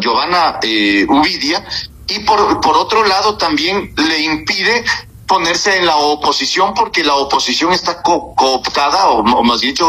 Giovanna Uvidia, y por otro lado también le impide ponerse en la oposición, porque la oposición está cooptada, o más dicho,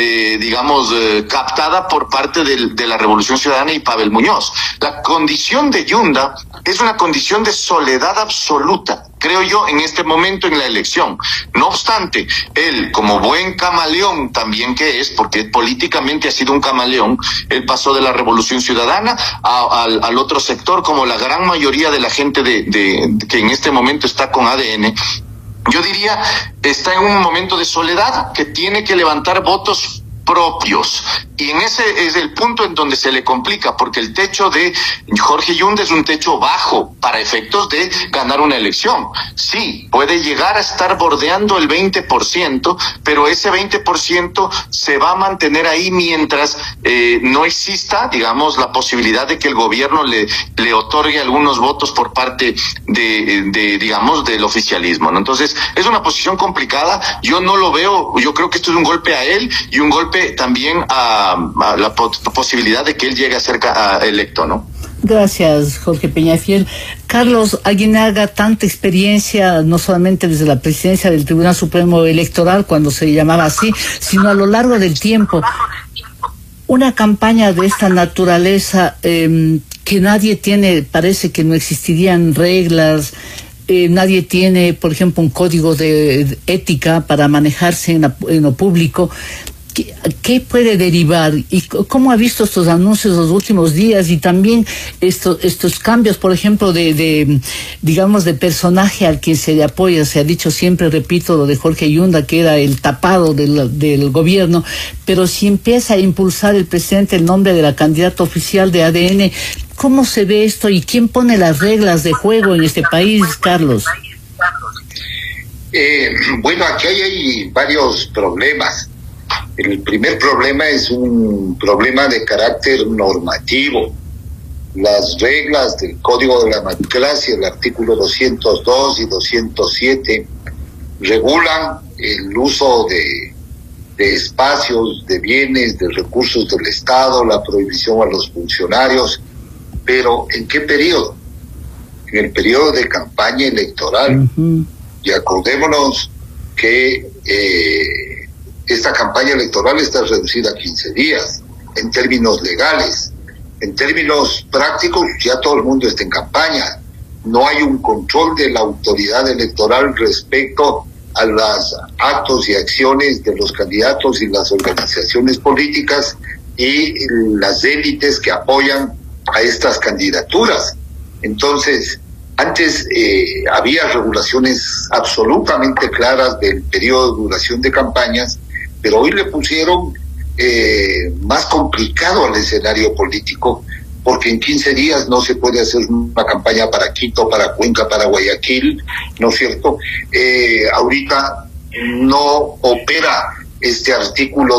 captada por parte de la Revolución Ciudadana y Pavel Muñoz. La condición de Yunda es una condición de soledad absoluta, creo yo, en este momento en la elección. No obstante, él, como buen camaleón también que es, porque políticamente ha sido un camaleón, él pasó de la Revolución Ciudadana al otro sector, como la gran mayoría de la gente que en este momento está con ADN. Yo diría, está en un momento de soledad que tiene que levantar votos propios, y en ese es el punto en donde se le complica, porque el techo de Jorge Yunda es un techo bajo para efectos de ganar una elección. Sí, puede llegar a estar bordeando el 20%, pero ese 20% se va a mantener ahí mientras no exista, digamos, la posibilidad de que el gobierno le otorgue algunos votos por parte digamos, del oficialismo, ¿no? Entonces, es una posición complicada. Yo no lo veo, yo creo que esto es un golpe a él y un golpe también a la posibilidad de que él llegue a ser electo, ¿no? Gracias, Jorge Peñafiel. Carlos Aguinaga, tanta experiencia, no solamente desde la presidencia del Tribunal Supremo Electoral, cuando se llamaba así, sino a lo largo del tiempo. Una campaña de esta naturaleza, que nadie tiene, parece que no existirían reglas, nadie tiene, por ejemplo, un código de ética para manejarse en lo público. ¿Qué puede derivar? ¿Y cómo ha visto estos anuncios los últimos días? Y también estos cambios, por ejemplo, digamos, de personaje al que se le apoya. Se ha dicho siempre, repito, lo de Jorge Yunda, que era el tapado del gobierno, pero si empieza a impulsar el presidente el nombre de la candidata oficial de ADN, ¿cómo se ve esto y quién pone las reglas de juego en este país, Carlos? Bueno, aquí hay varios problemas. El primer problema es un problema de carácter normativo. Las reglas del Código de la Democracia, el artículo 202 y 207, regulan el uso de espacios, de bienes, de recursos del Estado, la prohibición a los funcionarios. Pero, ¿en qué periodo? En el periodo de campaña electoral. Y acordémonos que esta campaña electoral está reducida a 15 días, en términos legales. En términos prácticos, ya todo el mundo está en campaña. No hay un control de la autoridad electoral respecto a los actos y acciones de los candidatos y las organizaciones políticas y las élites que apoyan a estas candidaturas. Entonces, antes había regulaciones absolutamente claras del periodo de duración de campañas, pero hoy le pusieron más complicado al escenario político, porque en 15 días no se puede hacer una campaña para Quito, para Cuenca, para Guayaquil, ¿no es cierto? Ahorita no opera este artículo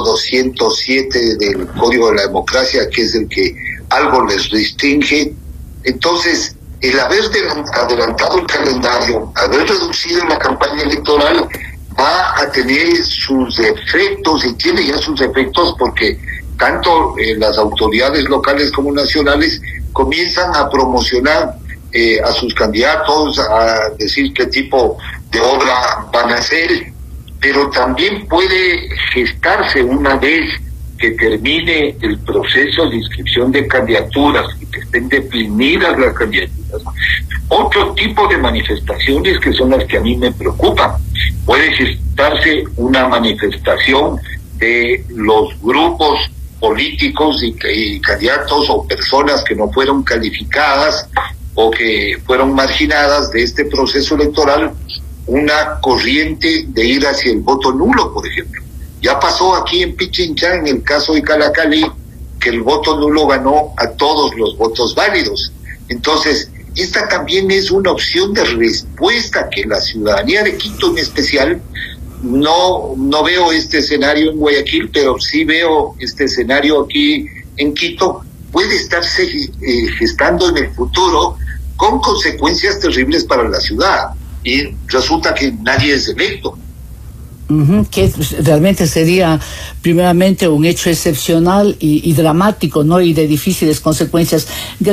207 del Código de la Democracia, que es el que algo les restringe. Entonces, el haber adelantado el calendario, haber reducido la campaña electoral, va a tener sus efectos, y tiene ya sus efectos, porque tanto las autoridades locales como nacionales comienzan a promocionar a sus candidatos, a decir qué tipo de obra van a hacer, pero también puede gestarse, una vez que termine el proceso de inscripción de candidaturas y que estén definidas las candidaturas, otro tipo de manifestaciones que son las que a mí me preocupan. Puede gestarse una manifestación de los grupos políticos y candidatos o personas que no fueron calificadas o que fueron marginadas de este proceso electoral, una corriente de ir hacia el voto nulo, por ejemplo. Ya pasó aquí en Pichincha, en el caso de Calacalí, que el voto nulo ganó a todos los votos válidos. Entonces, esta también es una opción de respuesta que la ciudadanía de Quito en especial, no veo este escenario en Guayaquil, pero sí veo este escenario aquí en Quito, puede estarse gestando en el futuro con consecuencias terribles para la ciudad. Y resulta que nadie es electo. Que realmente sería primeramente un hecho excepcional y dramático, ¿no? Y de difíciles consecuencias.